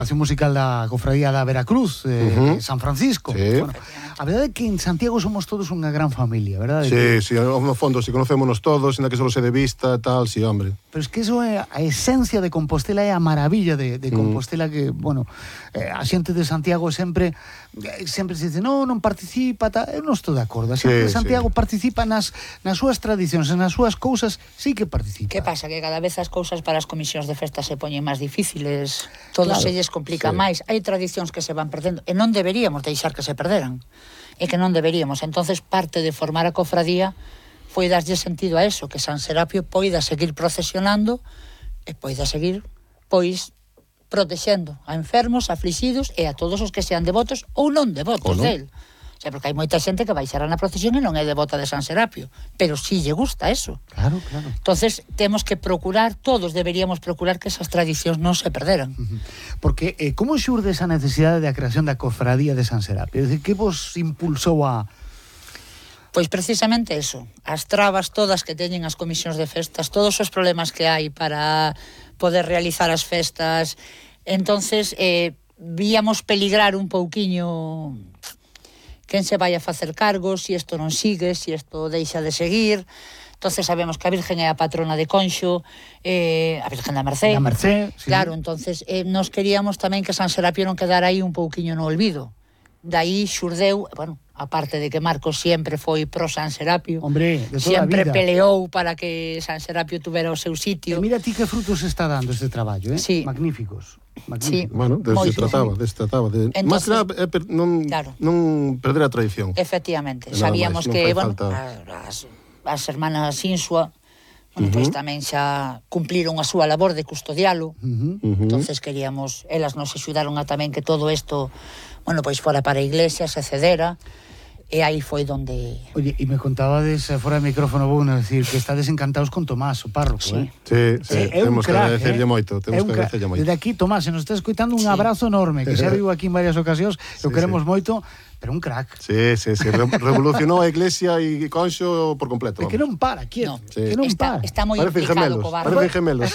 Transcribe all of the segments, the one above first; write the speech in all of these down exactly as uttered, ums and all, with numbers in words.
A musical da Cofradía da Veracruz, eh, uh-huh. de San Francisco. Sí. Bueno, a verdade é que en Santiago somos todos unha gran familia, verdade? Sí, sí, no fondo, si conocémonos todos, ainda que solo se de vista, tal, sí, hombre. Pero es que eso é a esencia de Compostela, é a maravilla de, de Compostela, mm. que, bueno, eh, a xente de Santiago sempre sempre se dice, non, non participa, ta... eu non estou de acordo. A xente sí, de Santiago sí. participa nas, nas súas tradicións, nas súas cousas, sí que participa. Que pasa? Que cada vez as cousas para as comisións de festa se poñen máis difíciles, todos claro. elles complica sí. máis. Hai tradicións que se van perdendo e non deberíamos deixar que se perderan, e que non deberíamos. Entonces parte de formar a cofradía foi darlle sentido a eso, que San Serapio poida seguir procesionando e poida seguir, pois, protexendo a enfermos, aflixidos e a todos os que sean devotos ou non devotos non. del. O sea, porque hai moita xente que baixará na procesión e non é devota de San Serapio, pero sí lle gusta eso. Claro, claro. Entonces, temos que procurar, todos deberíamos procurar que esas tradicións non se perderan. Uh-huh. Porque, eh, como xurde esa necesidade da creación da cofradía de San Serapio? É dicir, que vos impulsou a... Pois precisamente eso, as trabas todas que teñen as comisións de festas, todos os problemas que hai para poder realizar as festas. Entonces, eh, víamos peligrar un pouquiño quen se vai a facer cargo, si isto non sigue, si isto deixa de seguir. Entonces sabemos que a Virgen é a patrona de Conxo, eh, a Virgen da Mercé. Da Mercé, sí. Claro, entonces eh, nos queríamos tamén que San Serapio non quedara aí un pouquiño no olvido. Daí xurdeu, bueno, aparte de que Marcos sempre foi pro San Serapio, hombre, de toda sempre a vida. Peleou para que San Serapio tuvera o seu sitio. E mira ti que frutos está dando este traballo, eh? Sí. Magníficos. Sí. Bueno, de se trataba, de se trataba de máis nada é per, non claro. non perder a tradición. Efectivamente, sabíamos máis, que, bueno, as, as hermanas Insua, bueno, uh-huh. pois tamén xa cumpliron a súa labor de custodialo. Uh-huh. Uh-huh. Entonces queríamos, elas nos axudaron a tamén que todo isto, bueno, pois fora para a iglesia, se cedera. E aí foi donde... Oye, e me contabades, fora de micrófono, vou non decir, que estades encantados con Tomás, o párroco, sí. eh? Sí, sí, é temos que agradecerlle eh? moito, temos que agradecerlle moito. Desde aquí, Tomás, se nos está escoitando, un sí. abrazo enorme, que xa vivo aquí en varias ocasións, sí, o queremos sí. moito, pero un crack. Sí, sí, sí, revolucionou a iglesia e Conxo por completo. É que non para, quieto, no. sí. que non está, para. Está moi parecen implicado gemelos, co barco. Parecen gemelos.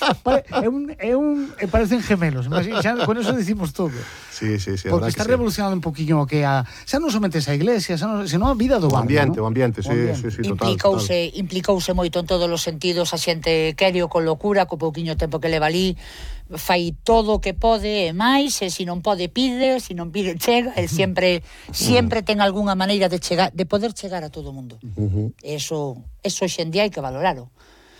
é un, é un, é parecen gemelos, xa, con eso decimos todo. Sí, sí, sí. Porque está revolucionando sí. un poquinho que a, xa non somente esa iglesia, xa non, senón a vida do barco, o ambiente, ¿no? o ambiente, sí, ambiente. sí, sí, total, implicouse, total. implicouse moito en todos os sentidos, a xente querio con locura, co pouquiño tempo que leva ali, fai todo o que pode e máis, e se non pode pide, se non pide chega, el sempre sempre ten algunha maneira de chegar, de poder chegar a todo o mundo. Uh-huh. Eso, eso xendía hai que valoralo.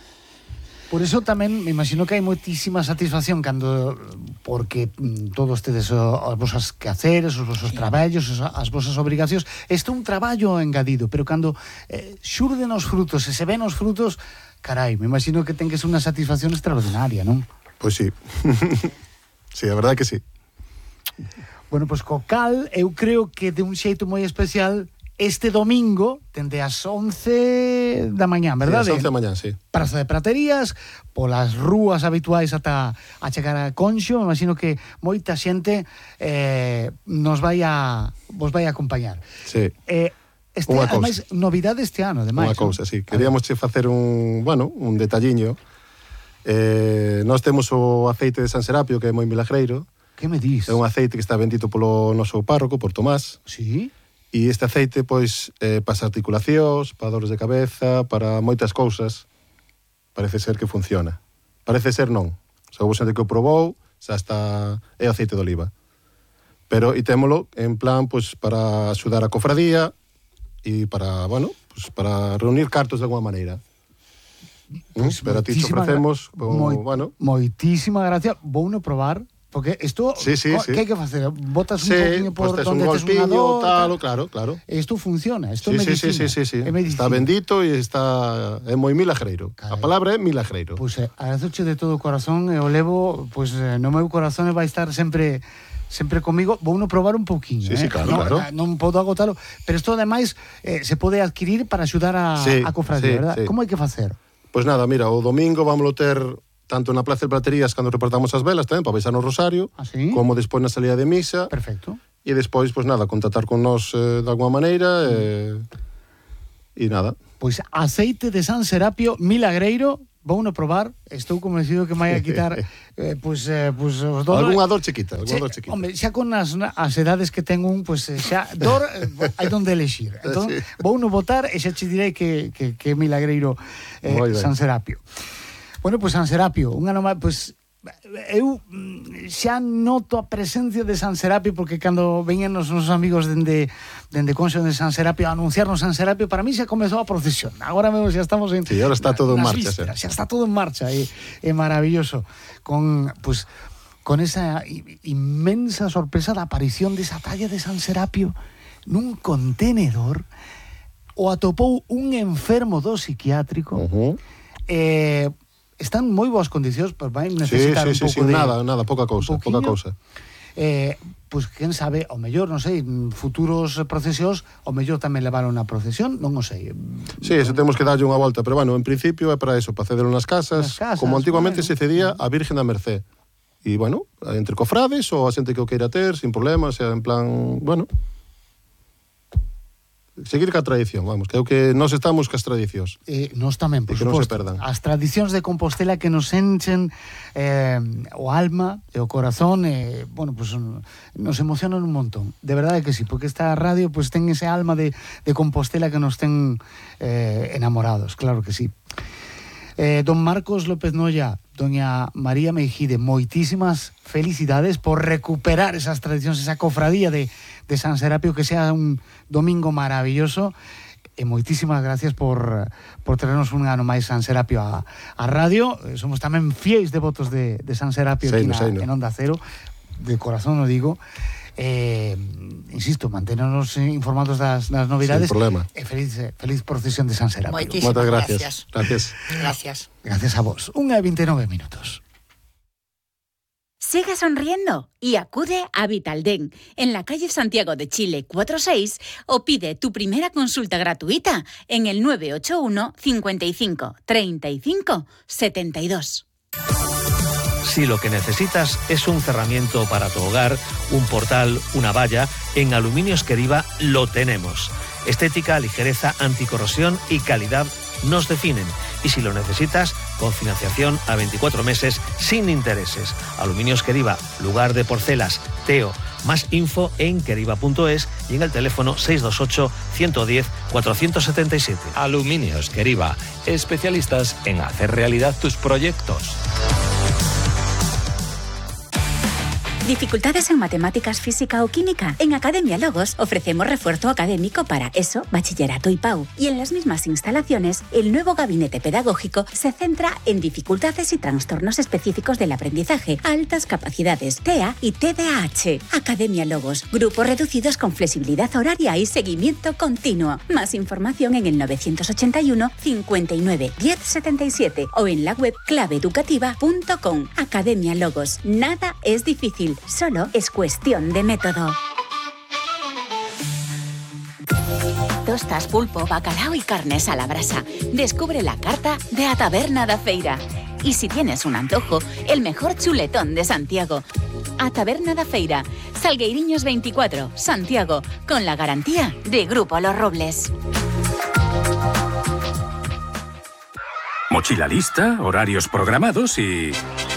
Por eso tamén me imagino que hai moitísima satisfacción cando, porque mm, todos tedes as vosas quehaceres, os vosos sí. traballos, as vosas obrigacións. Este é un traballo engadido, pero cando eh, xurden os frutos e se ven os frutos, carai, me imagino que ten que ser unha satisfacción extraordinaria, non? Pois sí. Sí, a verdade que sí. Bueno, pois co cal, eu creo que de un xeito moi especial este domingo, dende as once da mañán, verdade? Sí, as once da mañán, sí. Praza de Praterías, polas rúas habituais ata a chegar a Conxo, me imagino que moita xente eh, nos vai a vos vai a acompañar. Sí. Eh, este, ademais, novidade este ano, ademais. Unha cousa, sí. Queríamos che facer un, bueno, un detalliño. Eh, nós temos o aceite de San Serapio, que é moi milagreiro. Que me dis? É un aceite que está bendito polo noso párroco, por Tomás. Sí. E este aceite, pois, eh, para as articulacións, para dores de cabeza, para moitas cousas, parece ser que funciona. Parece ser non. Se houve xente que o probou, xa está, é aceite de oliva. Pero, e témolo en plan, pois, para axudar a cofradía e para, bueno, pois, para reunir cartos de alguma maneira. Pues, ¿Mm? Pero a ti te ofrecemos, como, moi, bueno... Moitísima gracia, vou no probar. Porque isto, sí, sí, ¿qué sí. hai que facer? Botas un sí, poquinho por pues donde un tes unha dor, tal, claro, claro. Isto funciona, isto sí, é medicina. Sí, sí, sí, sí. Está bendito e está é moi milagreiro. Carai. A palabra é milagreiro. Pois pues, eh, agradezoche de todo o corazón e o levo, pois pues, eh, no meu corazón vai estar sempre sempre comigo. Vou no probar un pouquiño, sí, eh. Sí, claro, non, claro. Non podo agotalo, pero isto ademais eh, se pode adquirir para axudar a, sí, a cofradía, sí, verdad? Sí. Como hai que facer? Pois pues nada, mira, o domingo vámoslo ter tanto na Plaza de Praterías cando repartamos as velas tamén para baixar no Rosario, ¿Ah, sí? como despois na salida de misa. Perfecto. E despois, pois pues nada, contactar con nós eh, de alguma maneira e, e nada. Pois aceite de San Serapio milagreiro vou no probar, estou convencido que me vai a quitar eh, pues, eh, pues, os dolores. Algún dor chiquita, algún Che, dor chiquita. Hombre, xa con as, as edades que ten un, pues, xa, dor, eh, hai donde elexir. Entón, Sí. vou no votar e xa che direi que, que, que é milagreiro eh, Moi ben. San Serapio. Bueno, pues San Serapio, unha nova, pues, eu mm, xa noto a presencia de San Serapio porque cando veñen os nosos amigos dende dende Conxo de San Serapio a anunciarnos San Serapio, para mí xa comezou a procesión. Agora mesmo xa estamos en Sí, ahora está todo en nas marcha, vísperas, xa. xa está todo en marcha e é maravilloso con pues con esa i- inmensa sorpresa da aparición desa talla de San Serapio nun contenedor. O atopou un enfermo do psiquiátrico. Uh-huh. Eh, están moi boas condicións, pero vai Sí, necesitar sí, un sí, pouco sí, de nada, nada, poca cousa, un poca pouquiño. cousa. Eh, pois pues, quen sabe, ao mellor, non sei, en futuros procesións, ao mellor tamén levaron na procesión, non o sei. Sí, eso temos que darlle unha volta, pero bueno, en principio é para eso, para cedelo nas casas, Nas casas, como antiguamente bueno. se cedía a Virgen da Mercé. E bueno, entre cofrades ou a xente que o queira ter, sin problemas, sea en plan, bueno, seguir ca tradición, vamos, que é o que nós estamos cas tradicións. Eh, nos tamén, por E que non se suposto. perdan. As tradicións de Compostela que nos enchen eh, o alma e o corazón, eh, bueno, pues, nos emocionan un montón. De verdade que sí, porque esta radio pues, ten ese alma de, de Compostela que nos ten eh, enamorados, claro que sí. Eh, don Marcos López Noya, doña María Meijide, moitísimas felicidades por recuperar esas tradicións, esa cofradía de, de San Serapio, que sea un domingo maravilloso, e moitísimas gracias por, por traernos un ano máis San Serapio a, a radio. Somos tamén fiéis devotos de, de San Serapio aquí Seino, na, seino. en Onda Cero, de corazón o digo. Eh, insisto, manténnos informados das, das novidades. Sin problema. E feliz, feliz procesión de San Serapio. Moitísimas Moitas gracias. gracias. Gracias. Gracias. Gracias a vos. Unha e veintinueve minutos. Sigue sonriendo y acude a Vitaldent en la calle Santiago de Chile cuatro seis o pide tu primera consulta gratuita en el nueve ocho uno, cincuenta y cinco, treinta y cinco, setenta y dos. Si lo que necesitas es un cerramiento para tu hogar, un portal, una valla, en Aluminios Queriva lo tenemos. Estética, ligereza, anticorrosión y calidad nos definen. Y si lo necesitas, con financiación a veinticuatro meses sin intereses. Aluminios Queriva, lugar de porcelas, Teo. Más info en queriva punto es y en el teléfono seis dos ocho, uno uno cero, cuatro siete siete. Aluminios Queriva, especialistas en hacer realidad tus proyectos. ¿Dificultades en matemáticas, física o química? En Academia Logos ofrecemos refuerzo académico para ESO, bachillerato y P A U. Y en las mismas instalaciones, el nuevo gabinete pedagógico se centra en dificultades y trastornos específicos del aprendizaje, altas capacidades, T E A y T D A H. Academia Logos, grupos reducidos con flexibilidad horaria y seguimiento continuo. Más información en el novecientos ochenta y uno, cincuenta y nueve, diez setenta y siete o en la web clave educativa punto com. Academia Logos. Nada es difícil. Solo es cuestión de método. Tostas, pulpo, bacalao y carnes a la brasa. Descubre la carta de A Taberna da Feira. Y si tienes un antojo, el mejor chuletón de Santiago. A Taberna da Feira, Salgueiriños veinticuatro, Santiago, con la garantía de Grupo Los Robles. Mochila lista, horarios programados y...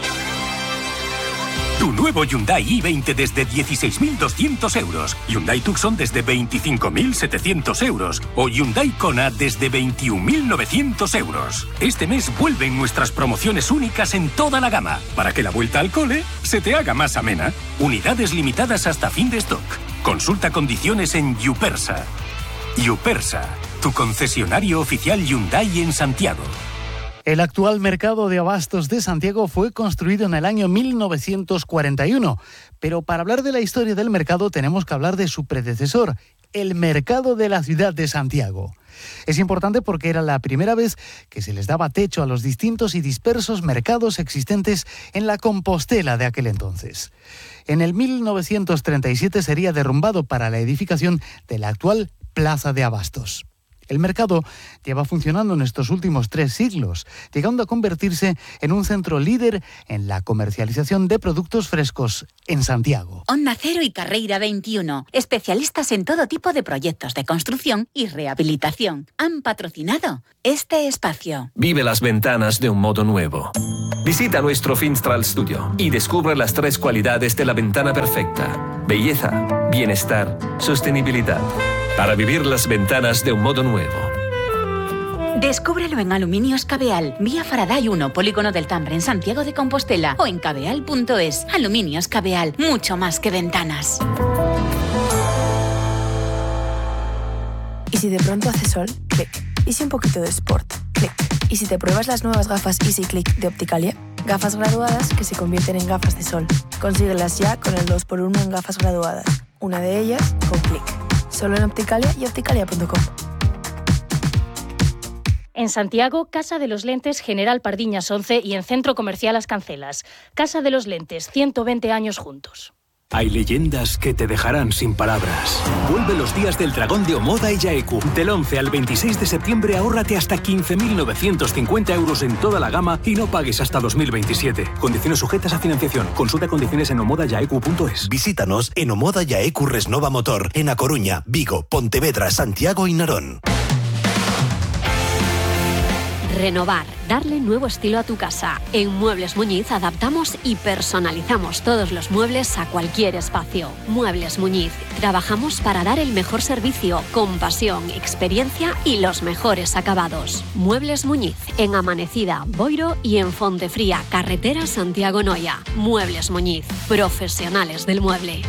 Tu nuevo Hyundai i veinte desde dieciséis mil doscientos euros. Hyundai Tucson desde veinticinco mil setecientos euros. O Hyundai Kona desde veintiún mil novecientos euros. Este mes vuelven nuestras promociones únicas en toda la gama. Para que la vuelta al cole se te haga más amena. Unidades limitadas hasta fin de stock. Consulta condiciones en Yupersa. Yupersa, tu concesionario oficial Hyundai en Santiago. El actual mercado de abastos de Santiago fue construido en el año mil novecientos cuarenta y uno, pero para hablar de la historia del mercado tenemos que hablar de su predecesor, el mercado de la ciudad de Santiago. Es importante porque era la primera vez que se les daba techo a los distintos y dispersos mercados existentes en la Compostela de aquel entonces. En el mil novecientos treinta y siete sería derrumbado para la edificación de la actual Plaza de Abastos. El mercado lleva funcionando en estos últimos tres siglos, llegando a convertirse en un centro líder en la comercialización de productos frescos en Santiago. Onda Cero y Carreira veintiuno, especialistas en todo tipo de proyectos de construcción y rehabilitación, han patrocinado este espacio. Vive las ventanas de un modo nuevo. Visita nuestro Finstral Studio y descubre las tres cualidades de la ventana perfecta: belleza, bienestar, sostenibilidad. Para vivir las ventanas de un modo nuevo. Descúbrelo en Aluminios Cabeal, vía Faraday uno, Polígono del Tambre, en Santiago de Compostela, o en cabeal punto es. Aluminios Cabeal, mucho más que ventanas. ¿Y si de pronto hace sol? Clic. ¿Y si un poquito de sport? Clic. ¿Y si te pruebas las nuevas gafas Easy Click de Opticalia? Gafas graduadas que se convierten en gafas de sol. Consíguelas ya con el dos por uno en gafas graduadas. Una de ellas con Clic. Solo en Opticalia y opticalia punto com. En Santiago, Casa de los Lentes General Pardiñas once y en Centro Comercial Las Cancelas. Casa de los Lentes, ciento veinte años juntos. Hay leyendas que te dejarán sin palabras. Vuelve los días del dragón de Omoda y Yaeku. Del once al veintiséis de septiembre ahórrate hasta quince mil novecientos cincuenta euros en toda la gama y no pagues hasta dos mil veintisiete. Condiciones sujetas a financiación. Consulta condiciones en omoda yaeku punto es. Visítanos en Omoda Yaeku Resnova Motor, en A Coruña, Vigo, Pontevedra, Santiago y Narón. Renovar, darle nuevo estilo a tu casa. En Muebles Muñiz adaptamos y personalizamos todos los muebles a cualquier espacio. Muebles Muñiz, trabajamos para dar el mejor servicio, con pasión, experiencia y los mejores acabados. Muebles Muñiz, en Amanecida, Boiro y en Fontefría, carretera Santiago-Noya. Muebles Muñiz, profesionales del mueble.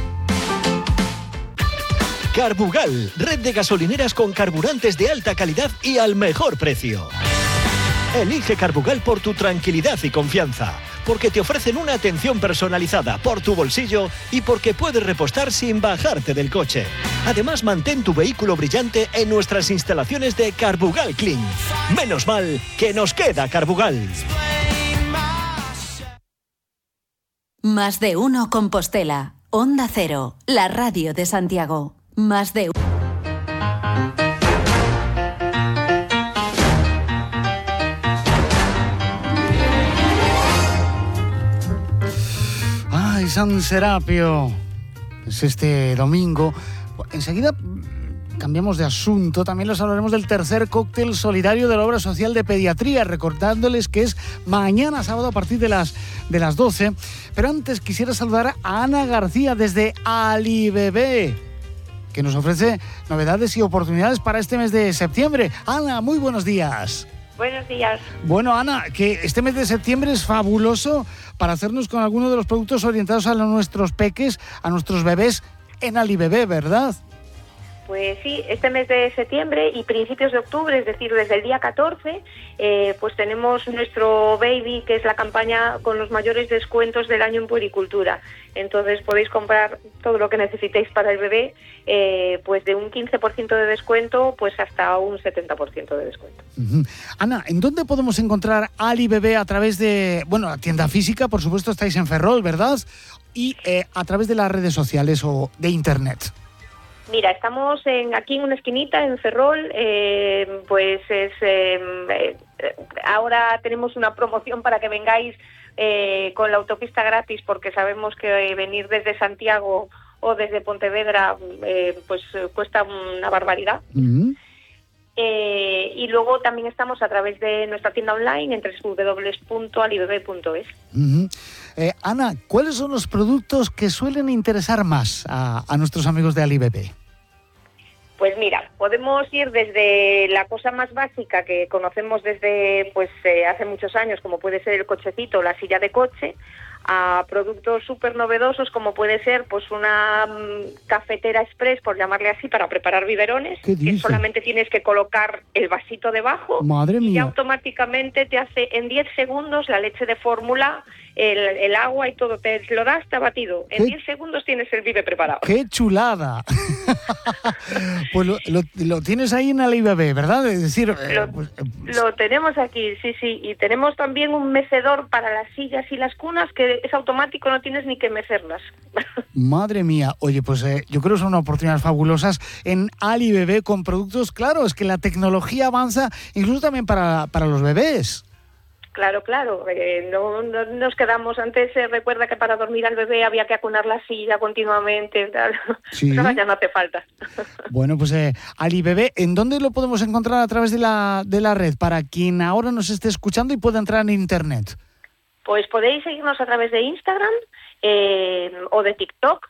Carbugal, red de gasolineras con carburantes de alta calidad y al mejor precio. Elige Carbugal por tu tranquilidad y confianza, porque te ofrecen una atención personalizada por tu bolsillo y porque puedes repostar sin bajarte del coche. Además, mantén tu vehículo brillante en nuestras instalaciones de Carbugal Clean. Menos mal que nos queda Carbugal. Más de uno Compostela. Onda Cero, la radio de Santiago. Más de uno. San Serapio. Es este domingo. Enseguida cambiamos de asunto. También les hablaremos del tercer cóctel solidario de la obra social de pediatría, recordándoles que es mañana sábado a partir de las, de las doce. Pero antes quisiera saludar a Ana García desde Alibebé, que nos ofrece novedades y oportunidades para este mes de septiembre. Ana, muy buenos días. Buenos días. Bueno, Ana, que este mes de septiembre es fabuloso para hacernos con alguno de los productos orientados a nuestros peques, a nuestros bebés en Alibebé, ¿verdad? Pues sí, este mes de septiembre y principios de octubre, es decir, desde el día catorce, eh, pues tenemos nuestro Baby, que es la campaña con los mayores descuentos del año en puericultura. Entonces podéis comprar todo lo que necesitéis para el bebé, eh, pues de un quince por ciento de descuento, pues hasta un setenta por ciento de descuento. Uh-huh. Ana, ¿en dónde podemos encontrar Alibebé a través de, bueno, la tienda física? Por supuesto estáis en Ferrol, ¿verdad? Y eh, a través de las redes sociales o de internet. Mira, estamos en, aquí en una esquinita, en Ferrol, eh, pues es eh, eh, ahora tenemos una promoción para que vengáis eh, con la autopista gratis, porque sabemos que venir desde Santiago o desde Pontevedra eh, pues cuesta una barbaridad. Uh-huh. Eh, y luego también estamos a través de nuestra tienda online en doble u doble u doble u punto alibebé punto es. Uh-huh. eh, Ana, ¿cuáles son los productos que suelen interesar más a, a nuestros amigos de Alibebé? Pues mira, podemos ir desde la cosa más básica que conocemos desde pues eh, hace muchos años, como puede ser el cochecito, la silla de coche, a productos súper novedosos como puede ser pues una um, cafetera express, por llamarle así, para preparar biberones, que solamente tienes que colocar el vasito debajo. Madre mía. Y automáticamente te hace en diez segundos la leche de fórmula, el, el agua y todo, te lo das, está batido. En diez segundos tienes el bibe preparado. ¡Qué chulada! Pues lo, lo, lo tienes ahí en Alibebé, ¿verdad? Es decir, eh, lo, pues, lo tenemos aquí, sí, sí. Y tenemos también un mecedor para las sillas y las cunas que eh, es automático, no tienes ni que mecerlas. Madre mía, oye, pues eh, yo creo que son unas oportunidades fabulosas en Ali Bebé con productos, claro, es que la tecnología avanza incluso también para, para los bebés. Claro, claro, eh, no, no nos quedamos, antes se eh, recuerda que para dormir al bebé había que acunar la silla continuamente, tal. Sí. Ahora ya no hace falta. Bueno, pues eh, Ali Bebé, ¿en dónde lo podemos encontrar a través de la, de la red? Para quien ahora nos esté escuchando y pueda entrar en internet. Pues podéis seguirnos a través de Instagram eh, o de TikTok,